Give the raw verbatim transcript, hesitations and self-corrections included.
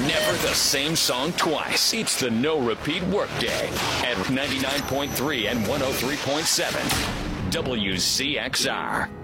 Never the same song twice. It's the No Repeat Workday at ninety-nine point three and one oh three point seven W C X R.